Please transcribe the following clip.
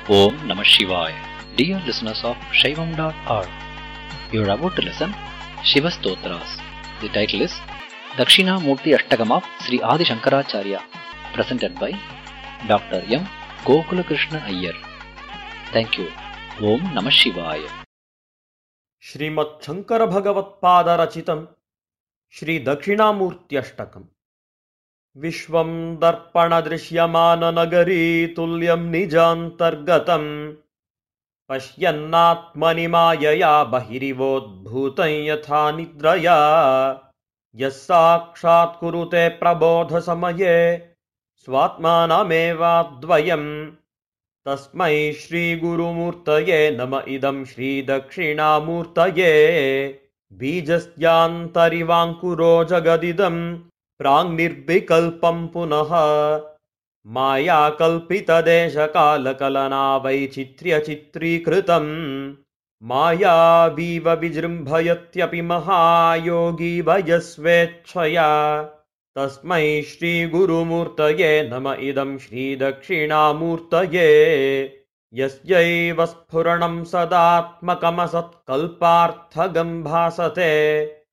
Om Namah Shivaya. Dear listeners of Shaivam.org, you are about to listen Shiva Stotras. The title is Dakshina Murti Ashtakam of Sri Adi Shankaracharya, presented by Dr. M. Gokula Krishna Iyer. Thank you. Om Namah Shivaya. श्रीमत् Shankar भगवत्पाद रचितं श्री दक्षिणामूर्त्यष्टकम्। विश्वं दर्पण दृश्यमान नगरी तुल्यं निजान्तर्गतं पश्यन्नात्मनि मायया बहिरिवोद्भूतं यथा निद्रया यः साक्षात् कुरुते प्रबोध समये स्वात्मानमेवाद्वयम् तस्मै श्री गुरुमूर्तये नम इदं श्री दक्षिणामूर्तये। बीजस्यान्तरिवाङ्कुरो जगदिदं प्राङ्निर्विकल्पं पुनः मायाकल्पितदेशकालकलना वैचित्र्यचित्रीकृतं मायावीव विजृम्भयत्यपि महायोगी वयस्वेच्छया। तस्मै श्री गुरुमूर्तये नम इदं श्री दक्षिणामूर्तये। यस्यैव स्फुरणं सदात्मकमसत्कल्पार्थगं भासते